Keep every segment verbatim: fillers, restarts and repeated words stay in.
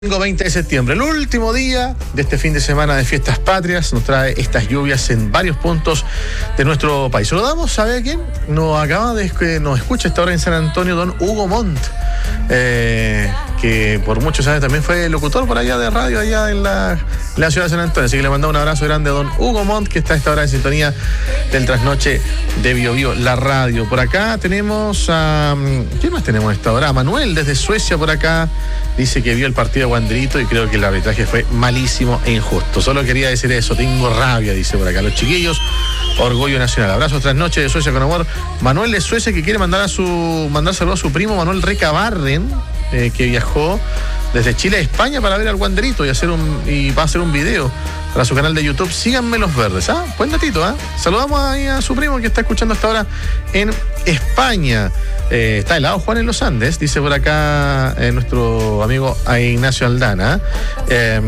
veinte de septiembre, el último día de este fin de semana de fiestas patrias, nos trae estas lluvias en varios puntos de nuestro país. Saludamos, ¿sabe quién? Nos acaba de nos escucha esta hora en San Antonio, don Hugo Montt, eh, que por muchos años también fue locutor por allá de radio, allá en la, la ciudad de San Antonio. Así que le mandamos un abrazo grande a don Hugo Montt, que está a esta hora en sintonía del trasnoche de Bio Bio, la radio. Por acá tenemos a... ¿Quién más tenemos a esta hora? A Manuel desde Suecia por acá. Dice que vio el partido de Wanderito y creo que el arbitraje fue malísimo e injusto. Solo quería decir eso, tengo rabia, dice por acá. Los chiquillos, orgullo nacional. Abrazos tras noche de Suecia con amor. Manuel de Suecia, que quiere mandar a su mandar saludos a su primo Manuel Recabarren, eh, que viajó desde Chile a España para ver al Wanderito y hacer un y va a hacer un video para su canal de YouTube. Síganme los verdes, ¿ah? Buen datito, ¿ah? Saludamos ahí a su primo que está escuchando hasta ahora en España. Eh, está helado Juan en los Andes, dice por acá eh, nuestro amigo Ignacio Aldana. Eh,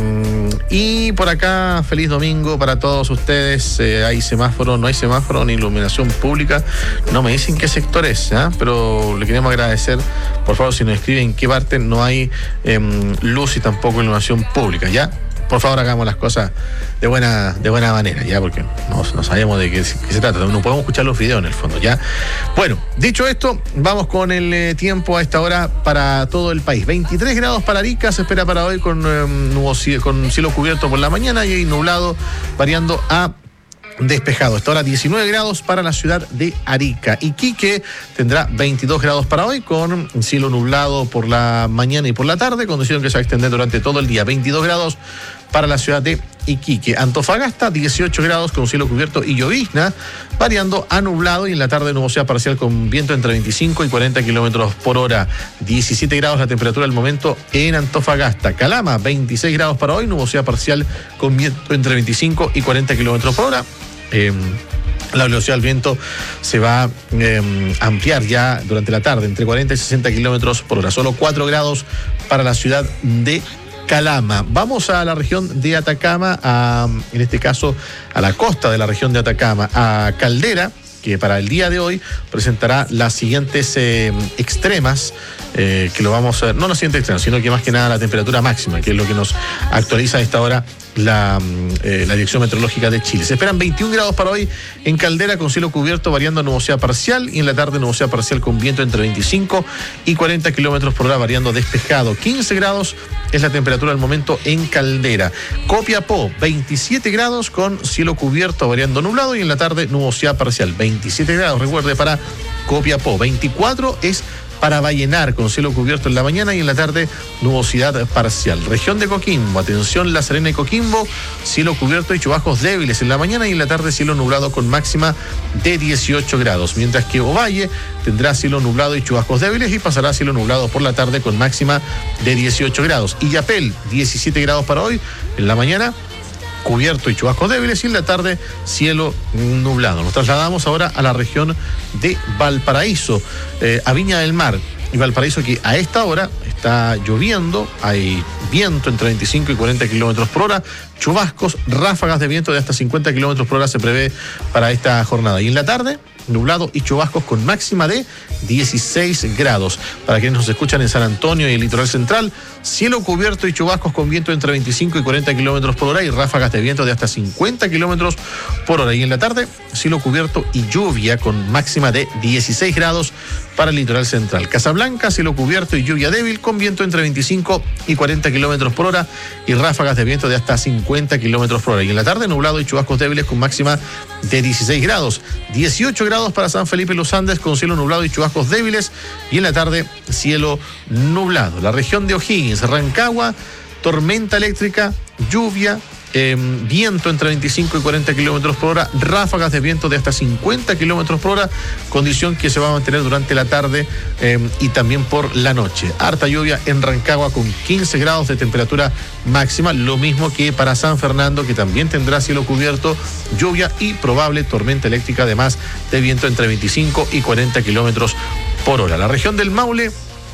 y por acá, feliz domingo para todos ustedes. Eh, hay semáforo, no hay semáforo ni iluminación pública. No me dicen qué sector es, ¿eh? Pero le queremos agradecer. Por favor, si nos escriben en qué parte no hay eh, luz y tampoco iluminación pública, ¿ya? Por favor, hagamos las cosas de buena, de buena manera, ya, porque no, no sabemos de qué, qué se trata. No podemos escuchar los videos en el fondo, ya. Bueno, dicho esto, vamos con el eh, tiempo a esta hora para todo el país. veintitrés grados para Arica, se espera para hoy con, eh, nubosidad, con cielo cubierto por la mañana y nublado, variando a despejado. Hasta ahora diecinueve grados para la ciudad de Arica. Iquique tendrá veintidós grados para hoy con cielo nublado por la mañana y por la tarde, condición que se va a extender durante todo el día. veintidós grados para la ciudad de Iquique. Antofagasta, dieciocho grados con cielo cubierto y llovizna, variando a nublado y en la tarde nubosidad parcial con viento entre veinticinco y cuarenta kilómetros por hora. diecisiete grados la temperatura del momento en Antofagasta. Calama, veintiséis grados para hoy, nubosidad parcial con viento entre veinticinco y cuarenta kilómetros por hora. Eh, La velocidad del viento se va a eh, ampliar ya durante la tarde, entre cuarenta y sesenta kilómetros por hora. Solo cuatro grados para la ciudad de Calama. Vamos a la región de Atacama, a, en este caso a la costa de la región de Atacama, a Caldera, que para el día de hoy presentará las siguientes eh, extremas, eh, que lo vamos a ver, no las siguientes extremas, sino que más que nada la temperatura máxima, que es lo que nos actualiza a esta hora la, eh, la Dirección Meteorológica de Chile. Se esperan veintiún grados para hoy en Caldera con cielo cubierto variando a nubosidad parcial y en la tarde nubosidad parcial con viento entre veinticinco y cuarenta kilómetros por hora variando despejado. quince grados es la temperatura del momento en Caldera. Copiapó, veintisiete grados con cielo cubierto variando nublado y en la tarde nubosidad parcial. veintisiete grados, recuerde, para Copiapó. veinticuatro es para Vallenar con cielo cubierto en la mañana y en la tarde nubosidad parcial. Región de Coquimbo, atención, La Serena y Coquimbo, cielo cubierto y chubascos débiles en la mañana y en la tarde cielo nublado con máxima de dieciocho grados. Mientras que Ovalle tendrá cielo nublado y chubascos débiles y pasará cielo nublado por la tarde con máxima de dieciocho grados. Illapel, diecisiete grados para hoy en la mañana, cubierto y chubascos débiles y en la tarde cielo nublado. Nos trasladamos ahora a la región de Valparaíso, eh, a Viña del Mar y Valparaíso, que a esta hora está lloviendo, hay viento entre veinticinco y cuarenta kilómetros por hora, chubascos, ráfagas de viento de hasta cincuenta kilómetros por hora se prevé para esta jornada. Y en la tarde, nublado y chubascos con máxima de dieciséis grados. Para quienes nos escuchan en San Antonio y el litoral central, cielo cubierto y chubascos con viento entre veinticinco y cuarenta kilómetros por hora y ráfagas de viento de hasta cincuenta kilómetros por hora. Y en la tarde, cielo cubierto y lluvia con máxima de dieciséis grados para el litoral central. Casablanca, cielo cubierto y lluvia débil con viento entre veinticinco y cuarenta kilómetros por hora y ráfagas de viento de hasta cincuenta kilómetros por hora. Y en la tarde, nublado y chubascos débiles con máxima de dieciséis grados. dieciocho grados para San Felipe y los Andes con cielo nublado y chubascos débiles y en la tarde cielo nublado. La región de O'Higgins, Rancagua, tormenta eléctrica, lluvia, eh, viento entre veinticinco y cuarenta kilómetros por hora, ráfagas de viento de hasta cincuenta kilómetros por hora, condición que se va a mantener durante la tarde eh, y también por la noche. Harta lluvia en Rancagua con quince grados de temperatura máxima, lo mismo que para San Fernando, que también tendrá cielo cubierto, lluvia y probable tormenta eléctrica, además de viento entre veinticinco y cuarenta kilómetros por hora. La región del Maule,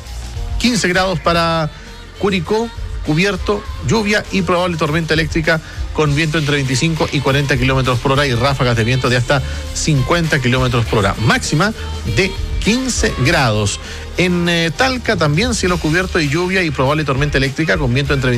quince grados para Curicó, cubierto, lluvia y probable tormenta eléctrica con viento entre veinticinco y cuarenta kilómetros por hora y ráfagas de viento de hasta cincuenta kilómetros por hora. Máxima de quince grados. En eh, Talca también cielo cubierto y lluvia y probable tormenta eléctrica con viento entre